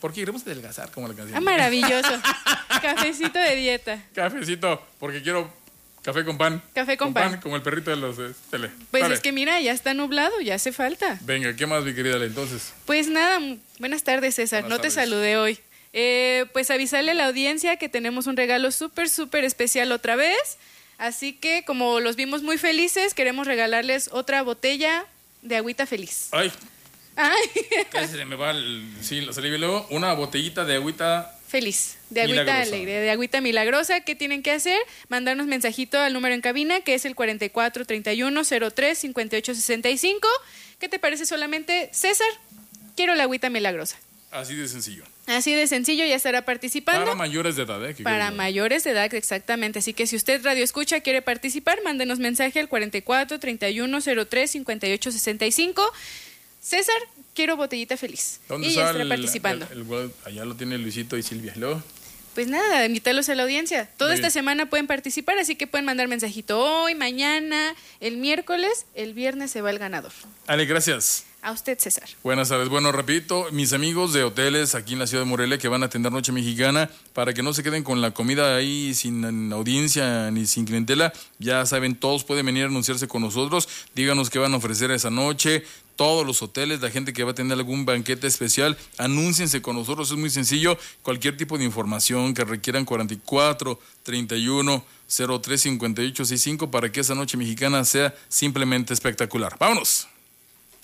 porque queremos adelgazar como la canción. Ah, maravilloso. Cafecito de dieta. Cafecito, porque quiero café con pan. Café con pan. Como el perrito de los tele. Pues Dale. es que mira, ya está nublado, ya hace falta. Venga, ¿qué más, mi querida Ale, entonces? Pues nada, buenas tardes, César. Buenas No te tardes. saludé hoy. Pues avisarle a la audiencia que tenemos un regalo súper, súper especial otra vez. Así que como los vimos muy felices, queremos regalarles otra botella de agüita feliz. Ay, Ay, casi se me va la saliva y luego una botellita de agüita. feliz, de agüita Milagrosa. alegre, de agüita milagrosa. ¿Qué tienen que hacer? Mandarnos mensajito al número en cabina, que es el 4431-03-5865. ¿Qué te parece solamente, César? Quiero la agüita milagrosa. Así de sencillo. Así de sencillo, ya estará participando. Para mayores de edad, ¿eh? Para mayores de edad, exactamente. Así que si usted radio escucha, quiere participar, mándenos mensaje al 4431-03-5865. César, quiero botellita feliz. ¿Dónde Y ya está estará participando. Allá lo tiene Luisito y Silvia. Luego. Pues nada, invitarlos a la audiencia. Toda Muy esta bien. semana pueden participar, así que pueden mandar mensajito hoy, mañana, el miércoles, el viernes se va el ganador. Ale, gracias. A usted, César. Buenas tardes. Bueno, repito, mis amigos de hoteles aquí en la ciudad de Morelia que van a atender Noche Mexicana, para que no se queden con la comida ahí sin audiencia ni sin clientela, ya saben, todos pueden venir a anunciarse con nosotros, díganos qué van a ofrecer esa noche. Todos los hoteles, la gente que va a tener algún banquete especial, anúnciense con nosotros, es muy sencillo. Cualquier tipo de información que requieran 4431-03-5865 para que esa Noche Mexicana sea simplemente espectacular. ¡Vámonos!